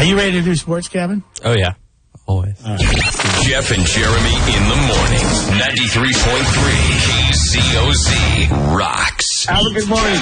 you ready to do sports, Gavin? Oh, yeah. Always. Right. Jeff and Jeremy in the morning. 93.3 KCOZ rocks. Have a good morning.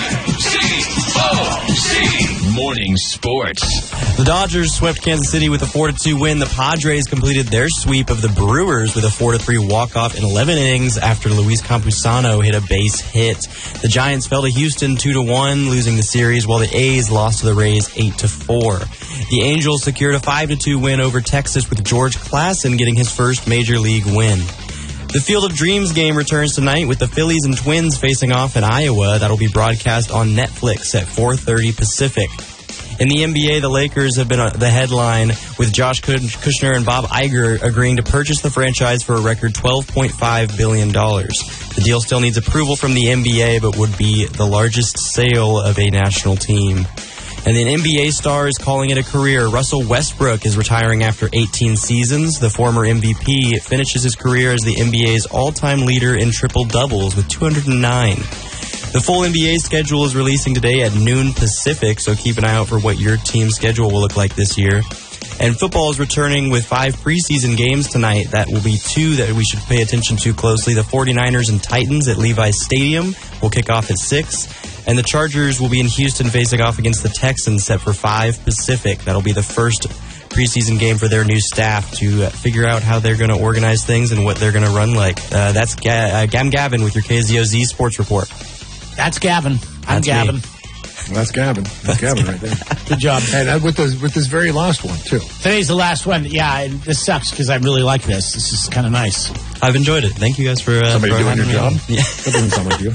KCOZ Morning Sports. The Dodgers swept Kansas City with a 4-2 win. The Padres completed their sweep of the Brewers with a 4-3 walk-off in 11 innings after Luis Campusano hit a base hit. The Giants fell to Houston 2-1, losing the series, while the A's lost to the Rays 8-4. The Angels secured a 5-2 win over Texas with George Klassen getting his first major league win. The Field of Dreams game returns tonight with the Phillies and Twins facing off in Iowa. That'll be broadcast on Netflix at 4:30 Pacific. In the NBA, the Lakers have been the headline, with Josh Kushner and Bob Iger agreeing to purchase the franchise for a record $12.5 billion. The deal still needs approval from the NBA, but would be the largest sale of a national team. And then NBA star is calling it a career. Russell Westbrook is retiring after 18 seasons. The former MVP finishes his career as the NBA's all-time leader in triple-doubles with 209. The full NBA schedule is releasing today at noon Pacific, so keep an eye out for what your team's schedule will look like this year. And football is returning with 5 preseason games tonight. That will be 2 that we should pay attention to closely. The 49ers and Titans at Levi's Stadium will kick off at 6. And the Chargers will be in Houston facing off against the Texans set for 5 Pacific. That'll be the first preseason game for their new staff to figure out how they're going to organize things and what they're going to run like. That's Gavin with your KZOZ Sports Report. That's Gavin. I'm Gavin. Well, that's Gavin. That's Gavin right there. Good job. And with this very last one, too. Today's the last one. Yeah, and this sucks because I really like this. This is kind of nice. I've enjoyed it. Thank you guys for somebody doing your job? Yeah. That doesn't sound like you.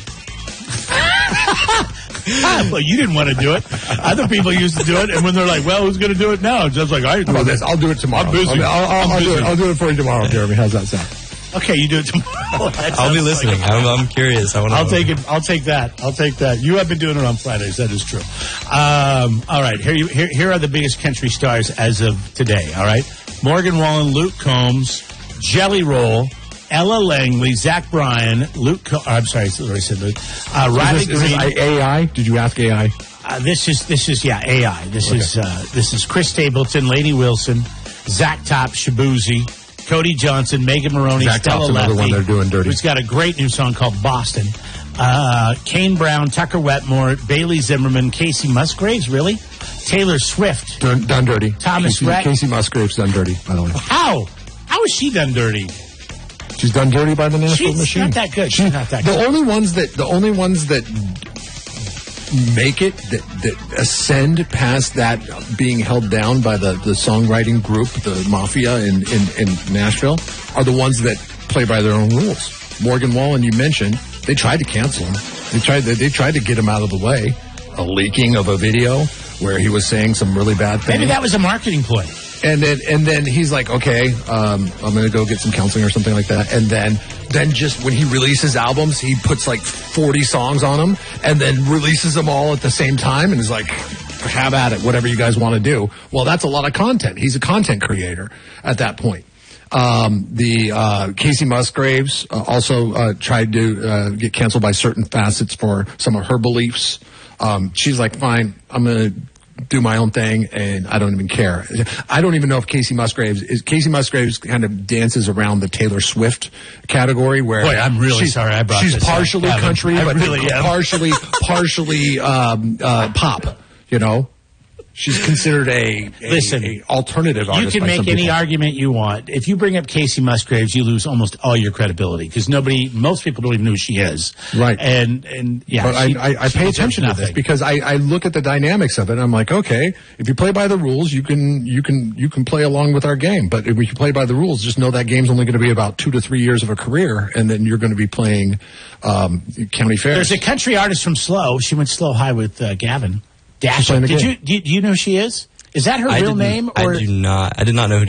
Well, you didn't want to do it. Other people used to do it, and when they're like, well, who's going to do it now? Just like, I do this. I'll do it tomorrow. I'm busy. I'll do it for you tomorrow, Jeremy. How's that sound? Okay, you do it tomorrow. I'll be listening. Like, I'm curious. I'll take it. I'll take that. You have been doing it on Fridays. That is true. All right. Here are the biggest country stars as of today. All right. Morgan Wallen, Luke Combs, Jelly Roll, Ella Langley, Zach Bryan, I'm sorry, I said Luke. Riley Green. Is this AI? Did you ask AI? This is AI. This is Chris Stapleton, Lady Wilson, Zach Top, Shabuzi, Cody Johnson, Megan Maroney, Zach Stella Top's another Lefty, one they're doing dirty. who's got a great new song called Boston. Kane Brown, Tucker Wetmore, Bailey Zimmerman, Casey Musgraves, really? Taylor Swift. Done dirty. Thomas Rhett. Casey Musgraves done dirty, by the way. How? How is she done dirty? She's done dirty by the Nashville She's Machine. not that good. She's not that good. The only ones that make it, that ascend past that being held down by the songwriting group, the Mafia in Nashville, are the ones that play by their own rules. Morgan Wallen, you mentioned, they tried to cancel him. They tried to get him out of the way. A leaking of a video where he was saying some really bad things. Maybe that was a marketing ploy. And then he's like, okay, I'm going to go get some counseling or something like that. And then just when he releases albums, he puts like 40 songs on them and then releases them all at the same time and is like, have at it, whatever you guys want to do. Well, that's a lot of content. He's a content creator at that point. Casey Musgraves also tried to get canceled by certain facets for some of her beliefs. She's like, fine, I'm going to do my own thing, and I don't even care. I don't even know if Casey Musgraves kind of dances around the Taylor Swift category where Boy, I'm really sorry I brought she's this partially up. country, I but really am. partially pop, you know? She's considered a alternative artist. You can make any argument you want. If you bring up Casey Musgraves, you lose almost all your credibility because most people don't even know who she is. Right. And yeah. But I pay attention to this because I look at the dynamics of it and I'm like, okay, if you play by the rules, you can play along with our game. But if you play by the rules, just know that game's only going to be about 2 to 3 years of a career, and then you're going to be playing county fairs. There's a country artist from SLO. She went SLO High with Gavin. Do you know who she is? Is that her real name? Or? I do not. I did not know who